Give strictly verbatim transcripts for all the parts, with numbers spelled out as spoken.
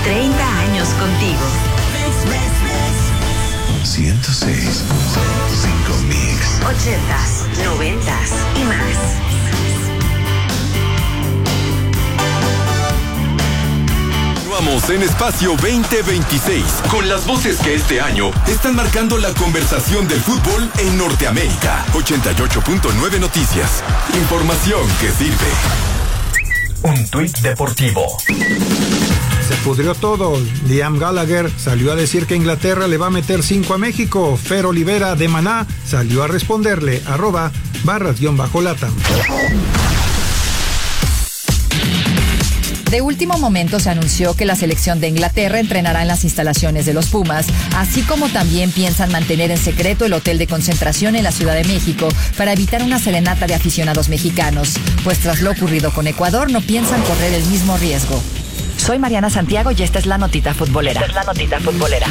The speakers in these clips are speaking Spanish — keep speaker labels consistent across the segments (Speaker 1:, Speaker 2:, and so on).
Speaker 1: treinta años contigo.
Speaker 2: ciento seis punto cinco Mix.
Speaker 1: Ochentas, noventas y más.
Speaker 3: Continuamos en Espacio veinte veintiséis con las voces que este año están marcando la conversación del fútbol en Norteamérica. ochenta y ocho punto nueve Noticias. Información que sirve.
Speaker 4: Un tuit deportivo.
Speaker 5: Se pudrió todo. Liam Gallagher salió a decir que Inglaterra le va a meter cinco a México. Fer Olivera de Maná salió a responderle, arroba barras guión bajo lata.
Speaker 6: De último momento se anunció que la selección de Inglaterra entrenará en las instalaciones de los Pumas, así como también piensan mantener en secreto el hotel de concentración en la Ciudad de México para evitar una serenata de aficionados mexicanos, pues tras lo ocurrido con Ecuador no piensan correr el mismo riesgo. Soy Mariana Santiago y esta es la notita futbolera. Esta es la notita futbolera.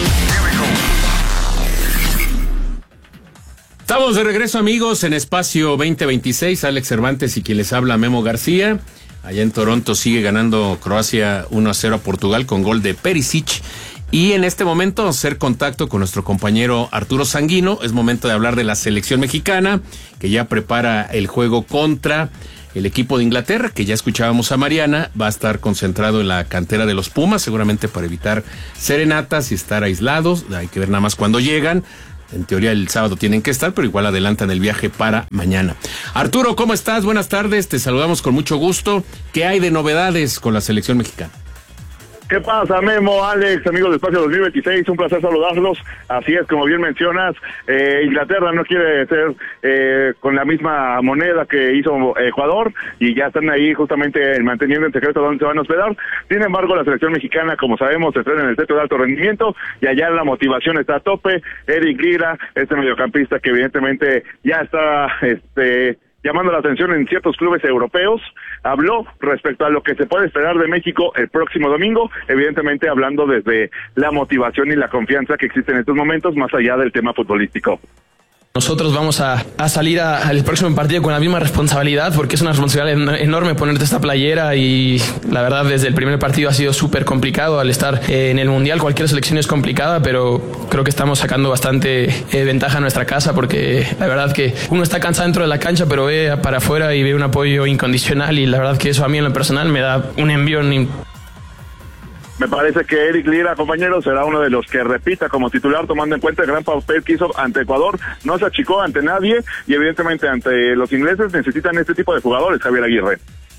Speaker 7: Estamos de regreso, amigos, en Espacio veinte veintiséis. Alex Cervantes y quien les habla, Memo García. Allá en Toronto sigue ganando Croacia uno a cero a Portugal con gol de Perisic. Y en este momento hacer contacto con nuestro compañero Arturo Sanguino. Es momento de hablar de la selección mexicana, que ya prepara el juego contra el equipo de Inglaterra, que ya escuchábamos a Mariana. Va a estar concentrado en la cantera de los Pumas, seguramente para evitar serenatas y estar aislados. Hay que ver nada más cuándo llegan. En teoría el sábado tienen que estar, pero igual adelantan el viaje para mañana. Arturo, ¿cómo estás? Buenas tardes, te saludamos con mucho gusto. ¿Qué hay de novedades con la selección mexicana?
Speaker 8: ¿Qué pasa, Memo, Alex, amigos de Espacio dos mil veintiséis? Un placer saludarlos. Así es, como bien mencionas, eh, Inglaterra no quiere ser eh, con la misma moneda que hizo Ecuador y ya están ahí justamente manteniendo en secreto dónde se van a hospedar. Sin embargo, la selección mexicana, como sabemos, se entrena en el centro de alto rendimiento y allá la motivación está a tope. Eric Lira, este mediocampista que evidentemente ya está este llamando la atención en ciertos clubes europeos, habló respecto a lo que se puede esperar de México el próximo domingo, evidentemente hablando desde la motivación y la confianza que existe en estos momentos, más allá del tema futbolístico.
Speaker 9: Nosotros vamos a, a salir a, al próximo partido con la misma responsabilidad, porque es una responsabilidad enorme ponerte esta playera y la verdad desde el primer partido ha sido súper complicado. Al estar eh, en el Mundial cualquier selección es complicada, pero creo que estamos sacando bastante eh, ventaja a nuestra casa, porque la verdad que uno está cansado dentro de la cancha pero ve para afuera y ve un apoyo incondicional y la verdad que eso a mí en lo personal me da un envión.
Speaker 8: Me parece que Eric Lira, compañero, será uno de los que repita como titular, tomando en cuenta el gran papel que hizo ante Ecuador. No se achicó ante nadie y evidentemente ante los ingleses necesitan este tipo de jugadores, Javier Aguirre.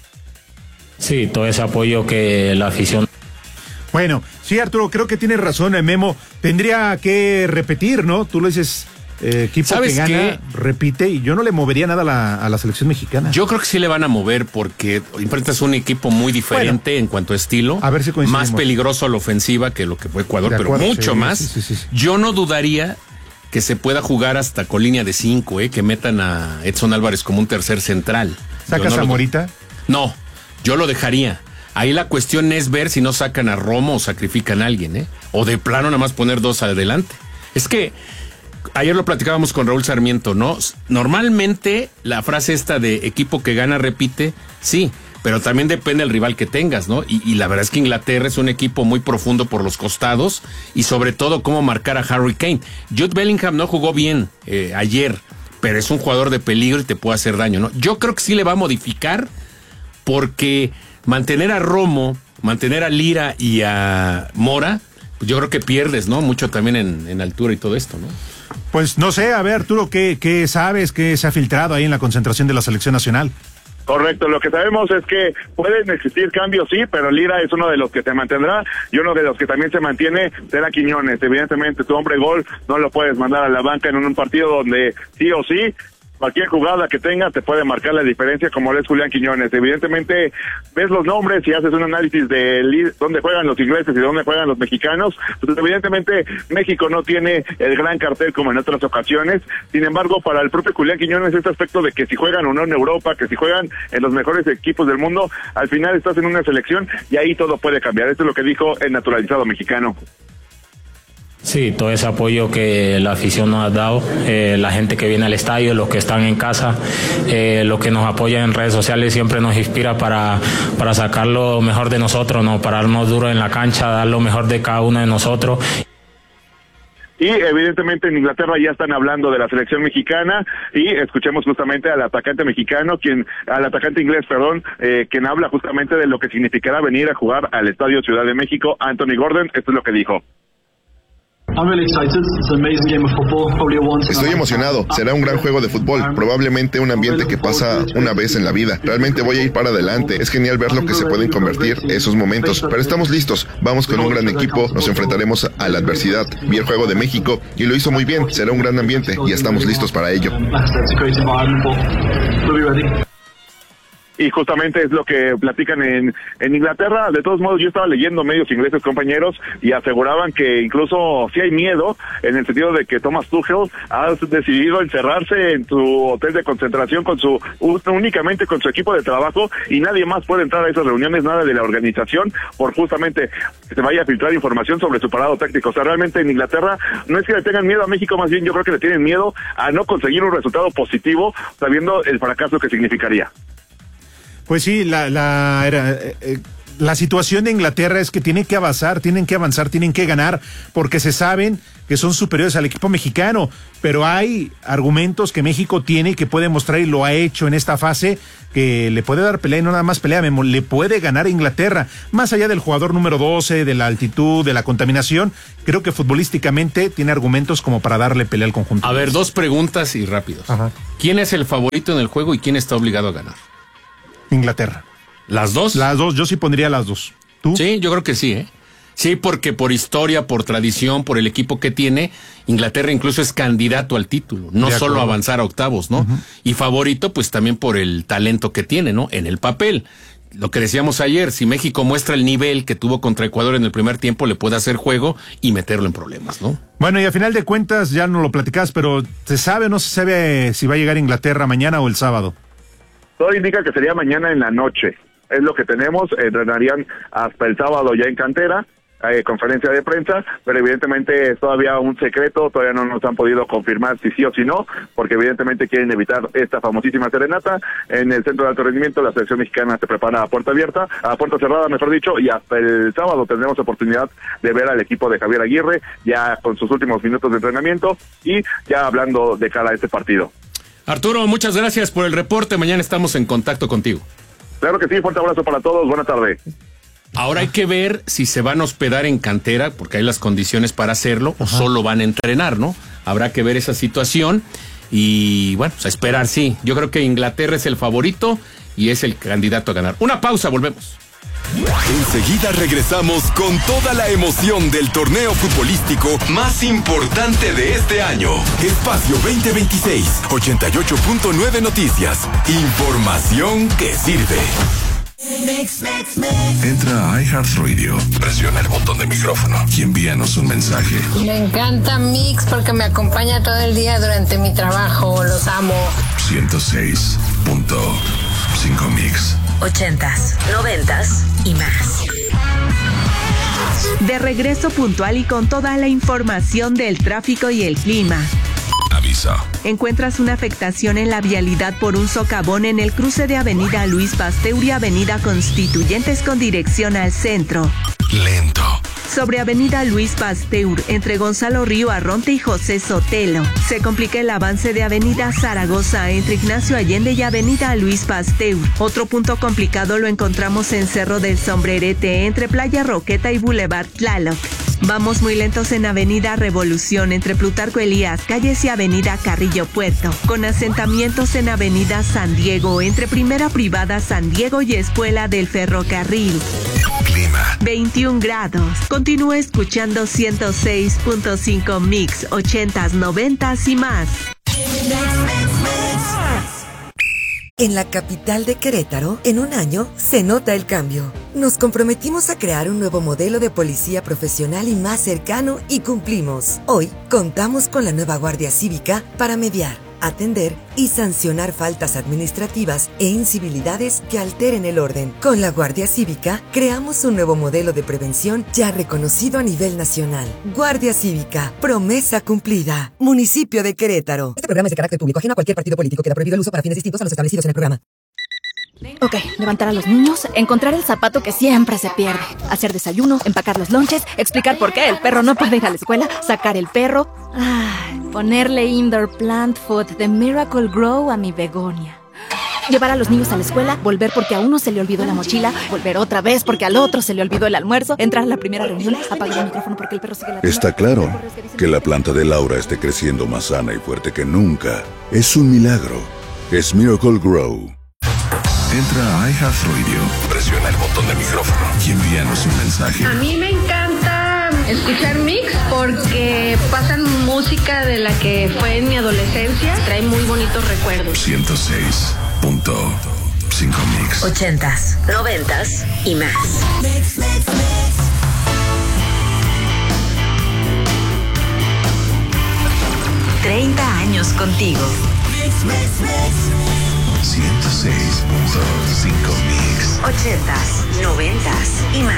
Speaker 10: Sí, todo ese apoyo que la afición...
Speaker 11: Bueno, sí, Arturo, creo que tienes razón, Memo. Tendría que repetir, ¿no? Tú lo dices... Eh, equipo que gana, qué? repite, y yo no le movería nada a la, a la selección mexicana.
Speaker 7: Yo creo que sí le van a mover porque enfrentas un equipo muy diferente bueno, en cuanto a estilo,
Speaker 11: a ver si
Speaker 7: más peligroso a la ofensiva que lo que fue Ecuador, pero acuerdo, mucho sí, más. Sí, sí, sí. Yo no dudaría que se pueda jugar hasta con línea de cinco, eh, que metan a Edson Álvarez como un tercer central.
Speaker 11: ¿Sacas
Speaker 7: no
Speaker 11: a Morita?
Speaker 7: No, yo lo dejaría. Ahí la cuestión es ver si no sacan a Romo o sacrifican a alguien, eh, o de plano nada más poner dos adelante. Es que ayer lo platicábamos con Raúl Sarmiento, ¿no? Normalmente la frase esta de equipo que gana repite, sí, pero también depende del rival que tengas, ¿no? Y, y la verdad es que Inglaterra es un equipo muy profundo por los costados y sobre todo cómo marcar a Harry Kane. Jude Bellingham no jugó bien eh, ayer, pero es un jugador de peligro y te puede hacer daño, ¿no? Yo creo que sí le va a modificar porque mantener a Romo, mantener a Lira y a Mora, pues yo creo que pierdes, ¿no? Mucho también en, en altura y todo esto, ¿no?
Speaker 11: Pues no sé, a ver, Arturo, ¿qué, qué sabes, qué se ha filtrado ahí en la concentración de la selección nacional?
Speaker 8: Correcto, lo que sabemos es que pueden existir cambios, sí, pero Lira es uno de los que se mantendrá y uno de los que también se mantiene será Quiñones. Evidentemente, tu hombre gol no lo puedes mandar a la banca en un partido donde sí o sí cualquier jugada que tenga te puede marcar la diferencia, como lo es Julián Quiñones. Evidentemente ves los nombres y haces un análisis de dónde juegan los ingleses y dónde juegan los mexicanos. Pues evidentemente México no tiene el gran cartel como en otras ocasiones. Sin embargo, para el propio Julián Quiñones, este aspecto de que si juegan o no en Europa, que si juegan en los mejores equipos del mundo, al final estás en una selección y ahí todo puede cambiar. Esto es lo que dijo el naturalizado mexicano.
Speaker 10: Sí, Sí, todo ese apoyo que la afición nos ha dado, eh, la gente que viene al estadio, los que están en casa, eh, los que nos apoyan en redes sociales siempre nos inspira para, para sacar lo mejor de nosotros, ¿no? Para darnos duro en la cancha, dar lo mejor de cada uno de nosotros.
Speaker 8: Y evidentemente en Inglaterra ya están hablando de la selección mexicana y escuchemos justamente al atacante mexicano, quien, al atacante inglés, perdón, eh, quien habla justamente de lo que significará venir a jugar al Estadio Ciudad de México, Anthony Gordon. Esto es lo que dijo.
Speaker 12: Estoy emocionado, será un gran juego de fútbol, probablemente un ambiente que pasa una vez en la vida. Realmente voy a ir para adelante, es genial ver lo que se pueden convertir esos momentos, pero estamos listos, vamos con un gran equipo, nos enfrentaremos a la adversidad. Vi el juego de México y lo hizo muy bien, será un gran ambiente y estamos listos para ello.
Speaker 8: Y justamente es lo que platican en, en Inglaterra. De todos modos, yo estaba leyendo medios ingleses, compañeros, y aseguraban que incluso sí hay miedo, en el sentido de que Thomas Tuchel ha decidido encerrarse en su hotel de concentración con su únicamente con su equipo de trabajo, y nadie más puede entrar a esas reuniones, nada de la organización, por justamente que se vaya a filtrar información sobre su parado táctico. O sea, realmente en Inglaterra no es que le tengan miedo a México, más bien yo creo que le tienen miedo a no conseguir un resultado positivo, sabiendo el fracaso que significaría.
Speaker 11: Pues sí, la la, era, eh, la situación de Inglaterra es que tienen que avanzar, tienen que avanzar, tienen que ganar, porque se saben que son superiores al equipo mexicano, pero hay argumentos que México tiene y que puede mostrar, y lo ha hecho en esta fase, que le puede dar pelea, y no nada más pelea, Memo, le puede ganar a Inglaterra, más allá del jugador número doce, de la altitud, de la contaminación. Creo que futbolísticamente tiene argumentos como para darle pelea al conjunto.
Speaker 7: A ver, dos preguntas y rápidos.
Speaker 11: Ajá.
Speaker 7: ¿Quién es el favorito en el juego y quién está obligado a ganar?
Speaker 11: Inglaterra.
Speaker 7: ¿Las dos?
Speaker 11: Las dos, yo sí pondría las dos. ¿Tú?
Speaker 7: Sí, yo creo que sí, ¿eh? Sí, porque por historia, por tradición, por el equipo que tiene, Inglaterra incluso es candidato al título, no solo a avanzar a octavos, ¿no? Uh-huh. Y favorito, pues también por el talento que tiene, ¿no? En el papel. Lo que decíamos ayer, si México muestra el nivel que tuvo contra Ecuador en el primer tiempo, le puede hacer juego y meterlo en problemas, ¿no?
Speaker 11: Bueno, y a final de cuentas, ya no lo platicás, pero ¿se sabe o no se sabe si va a llegar a Inglaterra mañana o el sábado?
Speaker 8: Todo indica que sería mañana en la noche. Es lo que tenemos. Entrenarían hasta el sábado ya en cantera, eh, conferencia de prensa, pero evidentemente es todavía un secreto. Todavía no nos han podido confirmar si sí o si no, porque evidentemente quieren evitar esta famosísima serenata. En el centro de alto rendimiento la selección mexicana se prepara a puerta abierta, a puerta cerrada, mejor dicho, y hasta el sábado tendremos oportunidad de ver al equipo de Javier Aguirre ya con sus últimos minutos de entrenamiento y ya hablando de cara a este partido.
Speaker 7: Arturo, muchas gracias por el reporte. Mañana estamos en contacto contigo.
Speaker 8: Claro que sí, fuerte abrazo para todos. Buenas tardes.
Speaker 7: Ahora hay que ver si se van a hospedar en cantera, porque hay las condiciones para hacerlo, Ajá. o solo van a entrenar, ¿no? Habrá que ver esa situación y, bueno, pues a esperar, sí. Yo creo que Inglaterra es el favorito y es el candidato a ganar. Una pausa, volvemos.
Speaker 3: Enseguida regresamos con toda la emoción del torneo futbolístico más importante de este año. Espacio veinte veintiséis, ochenta y ocho punto nueve Noticias. Información que sirve.
Speaker 2: Entra a iHeartRadio, presiona el botón de micrófono y envíanos un mensaje.
Speaker 13: Me encanta Mix porque me acompaña todo el día durante mi trabajo. Los amo.
Speaker 2: ciento seis punto cinco Mix.
Speaker 1: Ochentas, noventas y más.
Speaker 14: De regreso puntual y con toda la información del tráfico y el clima.
Speaker 2: Aviso.
Speaker 14: Encuentras una afectación en la vialidad por un socavón en el cruce de Avenida Luis Pasteur y Avenida Constituyentes con dirección al centro.
Speaker 2: Lento.
Speaker 14: Sobre Avenida Luis Pasteur, entre Gonzalo Río Arronte y José Sotelo. Se complica el avance de Avenida Zaragoza entre Ignacio Allende y Avenida Luis Pasteur. Otro punto complicado lo encontramos en Cerro del Sombrerete, entre Playa Roqueta y Boulevard Tlaloc. Vamos muy lentos en Avenida Revolución, entre Plutarco Elías Calles y Avenida Carrillo Puerto. Con asentamientos en Avenida San Diego, entre Primera Privada San Diego y Escuela del Ferrocarril.
Speaker 2: Clima.
Speaker 14: veintiún grados. Continúa escuchando ciento seis punto cinco Mix, ochentas, noventas y más.
Speaker 15: En la capital de Querétaro, en un año, se nota el cambio. Nos comprometimos a crear un nuevo modelo de policía profesional y más cercano y cumplimos. Hoy, contamos con la nueva Guardia Cívica para mediar, atender y sancionar faltas administrativas e incivilidades que alteren el orden. Con la Guardia Cívica, creamos un nuevo modelo de prevención ya reconocido a nivel nacional. Guardia Cívica, promesa cumplida. Municipio de Querétaro. Este programa es de carácter público, ajeno a cualquier partido político. Queda prohibido el uso para fines distintos a los establecidos en el programa.
Speaker 16: Ok, levantar a los niños, encontrar el zapato que siempre se pierde, hacer desayuno, empacar los lonches, explicar por qué el perro no puede ir a la escuela, sacar el perro, ah, ponerle indoor plant food de Miracle Grow a mi begonia. Llevar a los niños a la escuela, volver porque a uno se le olvidó la mochila, volver otra vez porque al otro se le olvidó el almuerzo, entrar a la primera reunión, apagar el micrófono porque el perro sigue la tienda.
Speaker 2: Está claro que la planta de Laura esté creciendo más sana y fuerte que nunca. Es un milagro. Es Miracle Grow. Entra a iHeartRadio, presiona el botón de micrófono y envíanos un mensaje.
Speaker 17: A mí me encanta escuchar Mix porque pasan música de la que fue en mi adolescencia. Trae muy bonitos recuerdos.
Speaker 2: ciento seis punto cinco Mix.
Speaker 1: Ochentas, noventas y más. Mix, mix, mix. Treinta años contigo. Mix, mix, mix.
Speaker 2: ciento seis punto cinco Mix.
Speaker 1: Ochentas, noventas y más.